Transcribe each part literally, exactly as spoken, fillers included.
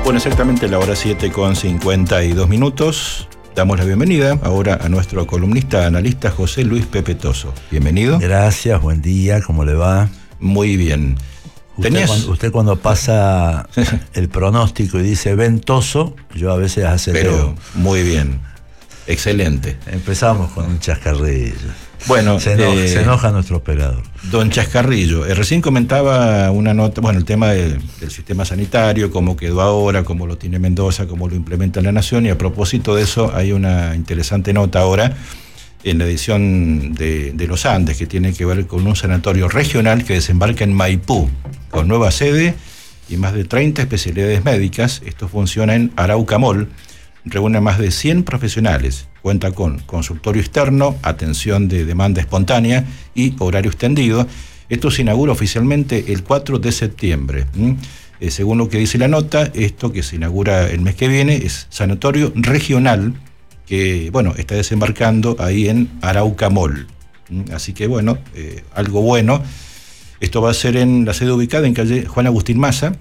Bueno, exactamente la hora siete con cincuenta y dos minutos. Damos la bienvenida ahora a nuestro columnista, analista José Luis Pepetoso. Bienvenido. Gracias, buen día, ¿cómo le va? Muy bien. Usted, ¿Tenías... cuando, usted cuando pasa el pronóstico y dice ventoso, yo a veces acelero. Pero muy bien, excelente. Empezamos con un chascarrillo. Bueno, se enoja, eh, se enoja nuestro operador. Don Chascarrillo, eh, recién comentaba una nota, bueno, el tema de, del sistema sanitario, cómo quedó ahora, cómo lo tiene Mendoza, cómo lo implementa la Nación, y a propósito de eso hay una interesante nota ahora en la edición de, de Los Andes, que tiene que ver con un sanatorio regional que desembarca en Maipú, con nueva sede y más de treinta especialidades médicas. Esto funciona en Arauca Mall, reúne a más de cien profesionales, cuenta con consultorio externo, atención de demanda espontánea y horario extendido. Esto se inaugura oficialmente el cuatro de septiembre. ¿Mm? Eh, según lo que dice la nota, esto que se inaugura el mes que viene es sanatorio regional que, bueno, está desembarcando ahí en Arauca Mall. ¿Mm? Así que, bueno, eh, algo bueno. Esto va a ser en la sede ubicada en calle Juan Agustín Maza,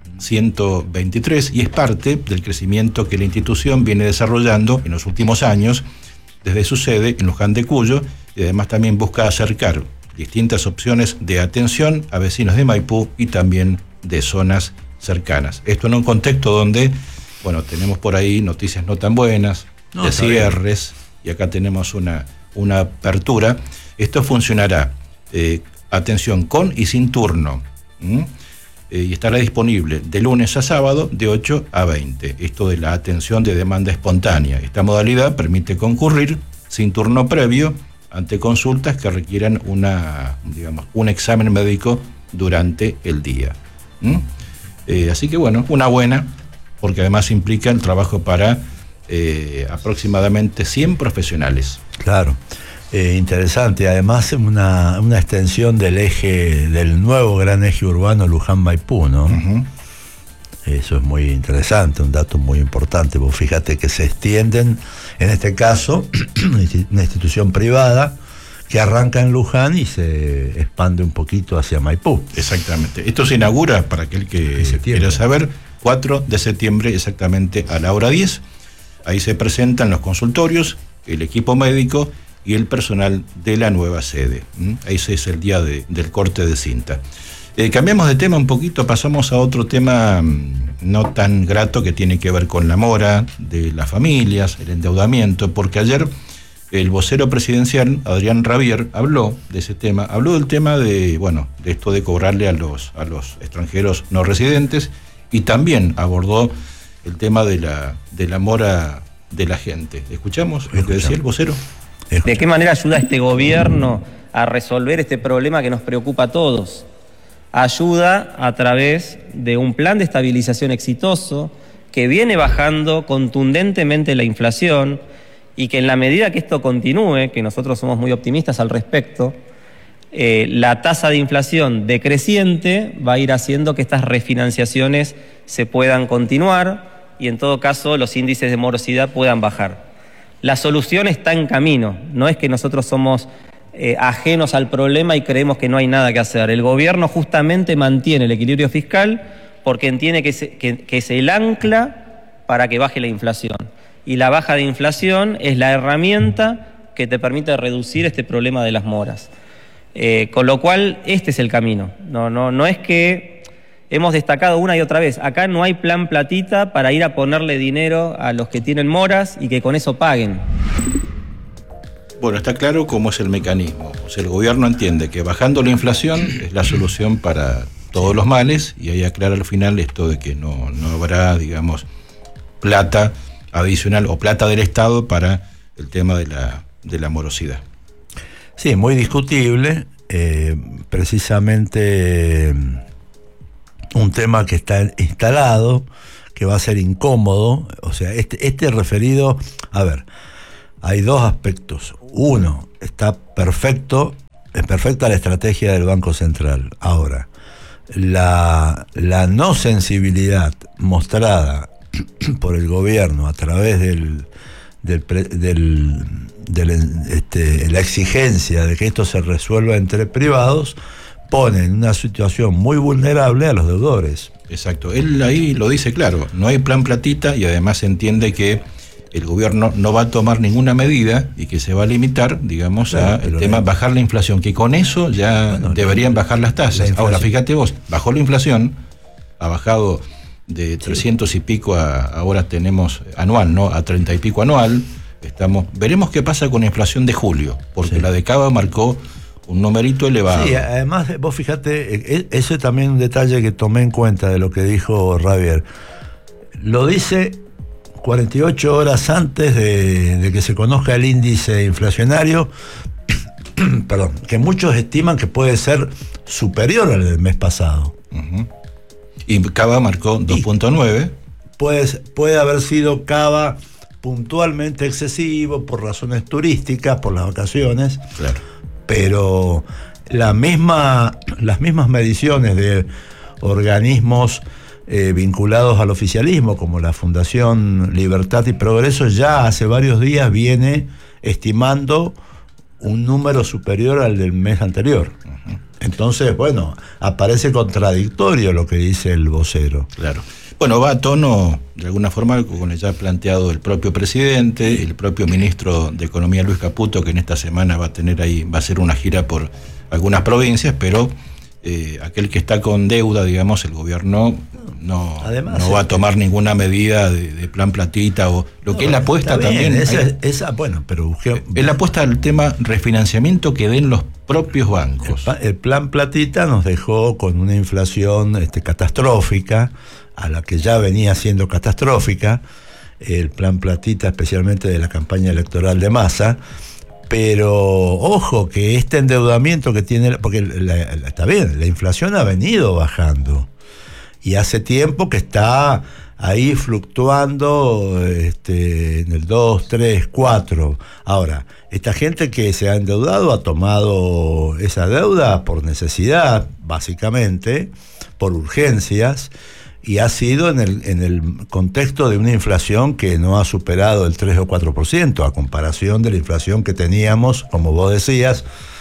ciento veintitrés, y es parte del crecimiento que la institución viene desarrollando en los últimos años desde su sede en Luján de Cuyo, y además también busca acercar distintas opciones de atención a vecinos de Maipú y también de zonas cercanas. Esto en un contexto donde, bueno, tenemos por ahí noticias no tan buenas, no, de cierres, y acá tenemos una, una apertura. Esto funcionará, eh, atención con y sin turno, ¿Mm? Eh, y estará disponible de lunes a sábado de ocho a veinte. Esto de la atención de demanda espontánea. Esta modalidad permite concurrir sin turno previo ante consultas que requieran una, digamos, un examen médico durante el día. ¿Mm? Eh, así que bueno, una buena, porque además implica el trabajo para eh, aproximadamente cien profesionales. Claro. Eh, interesante, además una, una extensión del eje, del nuevo gran eje urbano Luján-Maipú, ¿no? Uh-huh. Eso es muy interesante, un dato muy importante. Vos fíjate que se extienden, en este caso, una institución privada que arranca en Luján y se expande un poquito hacia Maipú. Exactamente. Esto se inaugura, para aquel que quiera saber, cuatro de septiembre exactamente a la hora diez. Ahí se presentan los consultorios, el equipo médico y el personal de la nueva sede. ¿Mm? Ese es el día de, del corte de cinta. Eh, cambiamos de tema un poquito, pasamos a otro tema mmm, no tan grato, que tiene que ver con la mora de las familias, el endeudamiento, porque ayer el vocero presidencial, Adrián Rabier, habló de ese tema, habló del tema de, bueno, de esto de cobrarle a los, a los extranjeros no residentes, y también abordó el tema de la, de la mora de la gente. ¿Escuchamos lo que decía el vocero? ¿De qué manera ayuda este gobierno a resolver este problema que nos preocupa a todos? Ayuda a través de un plan de estabilización exitoso que viene bajando contundentemente la inflación, y que en la medida que esto continúe, que nosotros somos muy optimistas al respecto, eh, la tasa de inflación decreciente va a ir haciendo que estas refinanciaciones se puedan continuar y en todo caso los índices de morosidad puedan bajar. La solución está en camino, no es que nosotros somos eh, ajenos al problema y creemos que no hay nada que hacer. El gobierno justamente mantiene el equilibrio fiscal porque entiende que, se, que, que es el ancla para que baje la inflación. Y la baja de inflación es la herramienta que te permite reducir este problema de las moras. Eh, con lo cual, este es el camino. No, no, no es que hemos destacado una y otra vez, acá no hay plan platita para ir a ponerle dinero a los que tienen moras y que con eso paguen. Bueno, está claro cómo es el mecanismo. O sea, el gobierno entiende que bajando la inflación es la solución para todos los males, y ahí aclara al final esto de que no, no habrá, digamos, plata adicional o plata del Estado para el tema de la, de la morosidad. Sí, muy discutible, eh, precisamente... un tema que está instalado, que va a ser incómodo. O sea, este, este referido, a ver, hay dos aspectos. Uno, está perfecto, es perfecta la estrategia del Banco Central. Ahora, la, la no sensibilidad mostrada por el gobierno a través del, del, del, del este, la exigencia de que esto se resuelva entre privados, pone en una situación muy vulnerable a los deudores. Exacto, él ahí lo dice claro, no hay plan platita y además entiende que el gobierno no va a tomar ninguna medida y que se va a limitar, digamos, claro, al tema de bajar la inflación, que con eso ya bueno, deberían la, bajar las tasas. Ahora, fíjate vos, bajó la inflación, ha bajado de trescientos sí. y pico a ahora tenemos anual, ¿no? A treinta y pico anual. Estamos, veremos qué pasa con la inflación de julio, porque sí. la de Cava marcó un numerito elevado. Sí, además, vos fíjate, ese es también un detalle que tomé en cuenta de lo que dijo Javier. Lo dice cuarenta y ocho horas antes de, de que se conozca el índice inflacionario, perdón, que muchos estiman que puede ser superior al del mes pasado. Uh-huh. Y Cava marcó dos punto nueve. Puede, puede haber sido Cava puntualmente excesivo por razones turísticas, por las vacaciones, claro. Pero la misma, las mismas mediciones de organismos eh, vinculados al oficialismo, como la Fundación Libertad y Progreso, ya hace varios días viene estimando un número superior al del mes anterior. Uh-huh. Entonces, bueno, aparece contradictorio lo que dice el vocero. Claro. Bueno, va a tono, de alguna forma, con el ya planteado el propio presidente, el propio ministro de Economía, Luis Caputo, que en esta semana va a tener ahí, va a hacer una gira por algunas provincias, pero eh, aquel que está con deuda, digamos, el gobierno no, Además, no va a tomar ninguna medida de, de plan platita o lo no, que él apuesta también. Esa, hay, esa, bueno, pero él apuesta al tema refinanciamiento que den los propios bancos. El, el plan platita nos dejó con una inflación este, catastrófica, a la que ya venía siendo catastrófica, el plan platita especialmente de la campaña electoral de Massa, pero ojo que este endeudamiento que tiene, porque la, la, está bien, la inflación ha venido bajando y hace tiempo que está ahí fluctuando este, en el dos, tres, cuatro. Ahora, esta gente que se ha endeudado ha tomado esa deuda por necesidad, básicamente, por urgencias, y ha sido en el, en el contexto de una inflación que no ha superado el tres o cuatro por ciento, a comparación de la inflación que teníamos, como vos decías,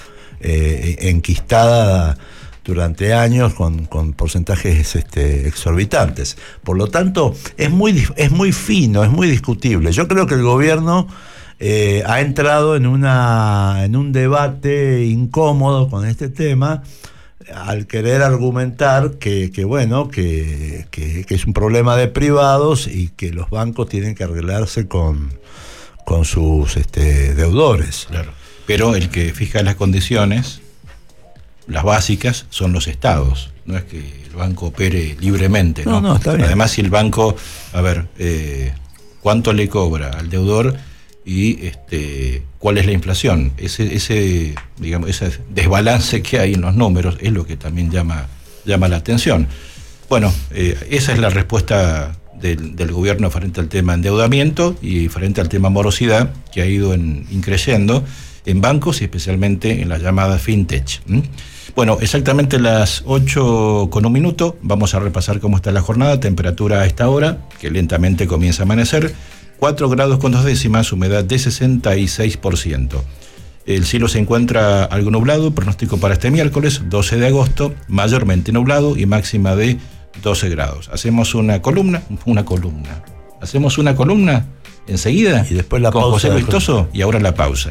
eh, enquistada durante años con, con porcentajes este, exorbitantes. Por lo tanto, es muy, es muy fino, es muy discutible. Yo creo que el gobierno eh, ha entrado en, una, en un debate incómodo con este tema, al querer argumentar que, que bueno, que, que, que es un problema de privados y que los bancos tienen que arreglarse con, con sus este, deudores. Claro. Pero el que fija las condiciones, las básicas, son los estados. No es que el banco opere libremente, ¿no? No, no, está bien. Además, si el banco, a ver, eh, ¿cuánto le cobra al deudor? Y este, cuál es la inflación. Ese, ese, digamos, ese desbalance que hay en los números es lo que también llama, llama la atención. Bueno, eh, esa es la respuesta del, del gobierno frente al tema endeudamiento y frente al tema morosidad, que ha ido en, increyendo en bancos y especialmente en las llamadas fintech. ¿Mm? Bueno, exactamente las ocho con un minuto, vamos a repasar cómo está la jornada, temperatura a esta hora, que lentamente comienza a amanecer, cuatro grados con dos décimas, humedad de sesenta y seis por ciento. El cielo se encuentra algo nublado, pronóstico para este miércoles, doce de agosto, mayormente nublado y máxima de doce grados. Hacemos una columna, una columna. Hacemos una columna enseguida y después la con pausa José Vistoso y ahora la pausa.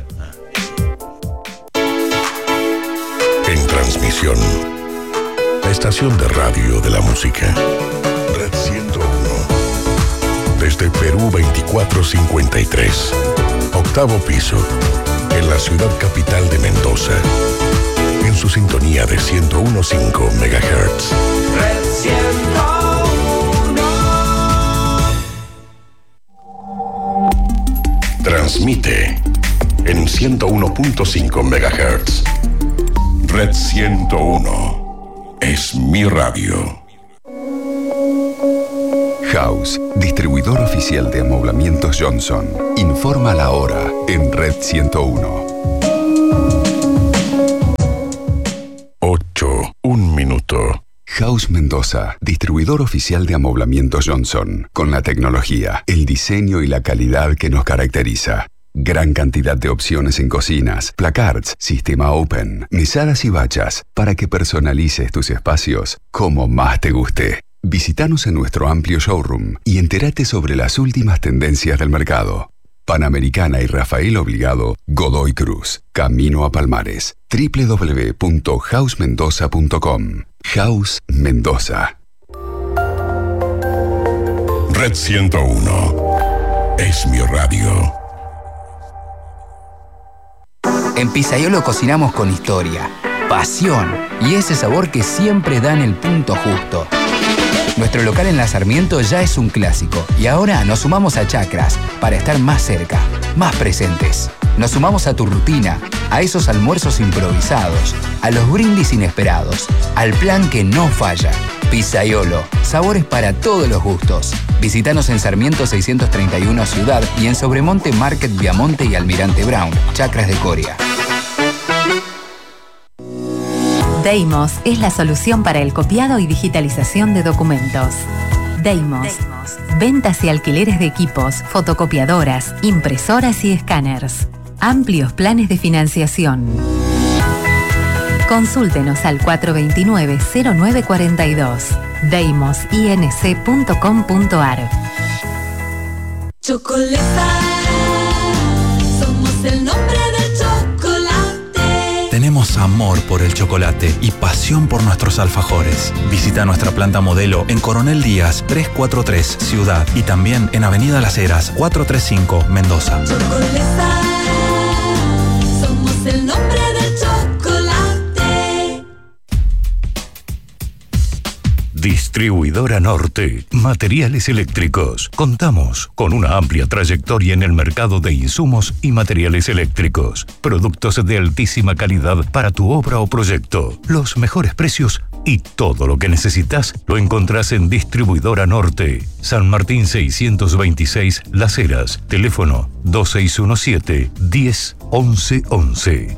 En transmisión, la estación de radio de la música, Red ciento uno. Desde Perú veinticuatro cincuenta y tres, octavo piso, en la ciudad capital de Mendoza, en su sintonía de ciento uno punto cinco megahertz. Red ciento uno. Transmite en ciento uno punto cinco megahertz. Red ciento uno es mi radio. House, distribuidor oficial de amoblamientos Johnson. Informa la hora en Red ciento uno. ocho, un minuto. House Mendoza, distribuidor oficial de amoblamientos Johnson. Con la tecnología, el diseño y la calidad que nos caracteriza. Gran cantidad de opciones en cocinas, placards, sistema open, mesadas y bachas, para que personalices tus espacios como más te guste. Visítanos en nuestro amplio showroom y entérate sobre las últimas tendencias del mercado. Panamericana y Rafael Obligado, Godoy Cruz, Camino a Palmares. doble u doble u doble u punto house mendoza punto com. House Mendoza. Red ciento uno es mi radio. En Pizzaiolo cocinamos con historia, pasión y ese sabor que siempre dan el punto justo. Nuestro local en La Sarmiento ya es un clásico y ahora nos sumamos a Chacras para estar más cerca, más presentes. Nos sumamos a tu rutina, a esos almuerzos improvisados, a los brindis inesperados, al plan que no falla. Pizzaiolo, sabores para todos los gustos. Visítanos en Sarmiento seiscientos treinta y uno Ciudad y en Sobremonte Market Viamonte y Almirante Brown, Chacras de Coria. Deimos es la solución para el copiado y digitalización de documentos. Deimos. Ventas y alquileres de equipos, fotocopiadoras, impresoras y escáneres. Amplios planes de financiación. Consúltenos al cuatro dos nueve, cero nueve cuatro dos. deimos inc punto com punto ar. Chocolata, somos el nombre del chocolate. Tenemos amor por el chocolate y pasión por nuestros alfajores. Visita nuestra planta modelo en Coronel Díaz trescientos cuarenta y tres, Ciudad, y también en Avenida Las Heras cuatrocientos treinta y cinco, Mendoza. Chocolata, somos el nombre del chocolate. Distribuidora Norte, materiales eléctricos. Contamos con una amplia trayectoria en el mercado de insumos y materiales eléctricos. Productos de altísima calidad para tu obra o proyecto. Los mejores precios y todo lo que necesitas lo encontrás en Distribuidora Norte. San Martín seiscientos veintiséis, Las Heras. Teléfono dos seis uno siete, diez, once once.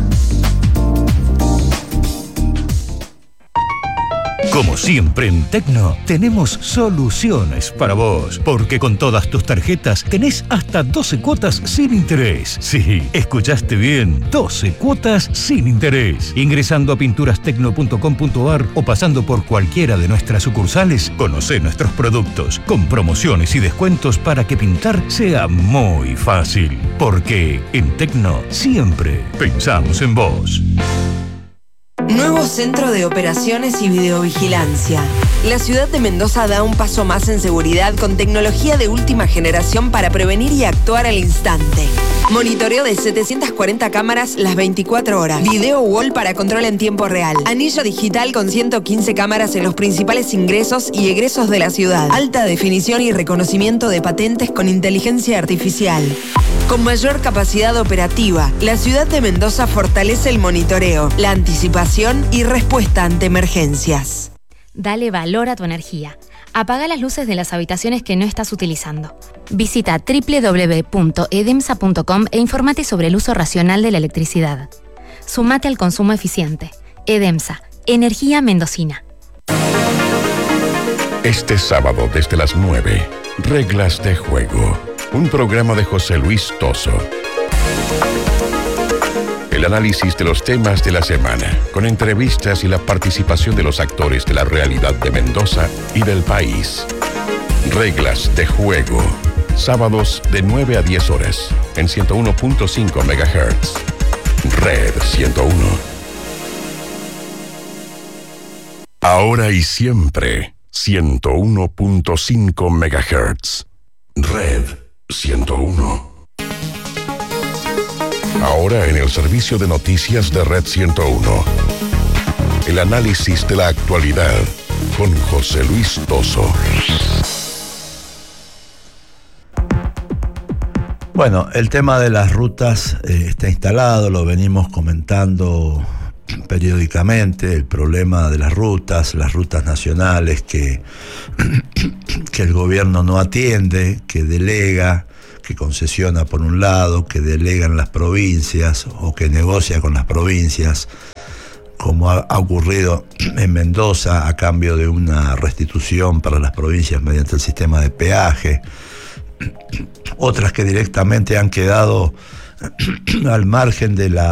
Como siempre en Tecno, tenemos soluciones para vos, porque con todas tus tarjetas tenés hasta doce cuotas sin interés. Sí, escuchaste bien, doce cuotas sin interés. Ingresando a pinturas tecno punto com punto ar o pasando por cualquiera de nuestras sucursales, conocé nuestros productos con promociones y descuentos para que pintar sea muy fácil. Porque en Tecno siempre pensamos en vos. Nuevo Centro de Operaciones y Videovigilancia. La ciudad de Mendoza da un paso más en seguridad con tecnología de última generación para prevenir y actuar al instante. Monitoreo de setecientas cuarenta cámaras las veinticuatro horas. Video wall para control en tiempo real. Anillo digital con ciento quince cámaras en los principales ingresos y egresos de la ciudad. Alta definición y reconocimiento de patentes con inteligencia artificial. Con mayor capacidad operativa, la ciudad de Mendoza fortalece el monitoreo, la anticipación y respuesta ante emergencias. Dale valor a tu energía. Apaga las luces de las habitaciones que no estás utilizando. Visita doble u doble u doble u punto edemsa punto com e informate sobre el uso racional de la electricidad. Sumate al consumo eficiente. Edemsa, energía mendocina. Este sábado desde las nueve, Reglas de Juego. Un programa de José Luis Toso. El análisis de los temas de la semana, con entrevistas y la participación de los actores de la realidad de Mendoza y del país. Reglas de Juego. Sábados de nueve a diez horas, en ciento uno punto cinco megahertz. Red ciento uno. Ahora y siempre, ciento uno punto cinco megahertz. Red ciento uno. Ahora en el servicio de noticias de Red ciento uno. El análisis de la actualidad con José Luis Toso. Bueno, el tema de las rutas eh, está instalado, lo venimos comentando periódicamente, el problema de las rutas, las rutas nacionales que, que el gobierno no atiende, que delega, que concesiona por un lado, que delegan las provincias o que negocia con las provincias, como ha, ha ocurrido en Mendoza a cambio de una restitución para las provincias mediante el sistema de peaje, otras que directamente han quedado al margen de la